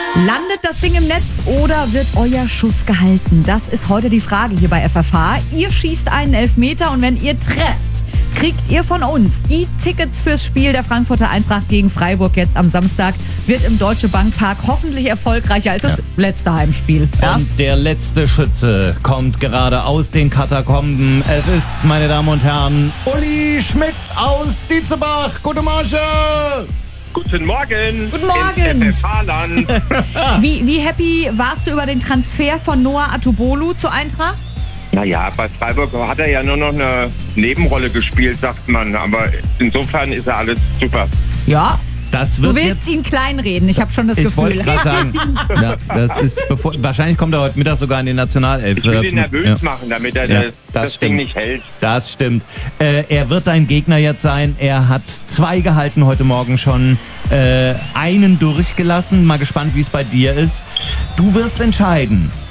Landet das Ding im Netz oder wird euer Schuss gehalten? Das ist heute die Frage hier bei FFH. Ihr schießt einen Elfmeter und wenn ihr trefft, kriegt ihr von uns die Tickets fürs Spiel der Frankfurter Eintracht gegen Freiburg jetzt am Samstag. Wird im Deutsche Bank Park hoffentlich erfolgreicher als das letzte Heimspiel. Ja? Und der letzte Schütze kommt gerade aus den Katakomben. Es ist, meine Damen und Herren, Uli Schmidt aus Dietzebach. Guten Morgen! Guten Morgen. Guten Morgen. Im FFH-Land. Wie happy warst du über den Transfer von Noah Atubolu zur Eintracht? Naja, bei Freiburg hat er ja nur noch eine Nebenrolle gespielt, sagt man. Aber insofern ist er alles super. Ja. Das Du wird willst jetzt, ihn kleinreden, ich habe schon das ich Gefühl. wollte es gerade sagen. Ja, das ist wahrscheinlich kommt er heute Mittag sogar in die Nationalelf. Ich will ihn nervös machen, damit er das Ding nicht hält. Das stimmt. Er wird dein Gegner jetzt sein. Er hat 2 gehalten heute Morgen schon. Einen durchgelassen. Mal gespannt, wie es bei dir ist. Du wirst entscheiden.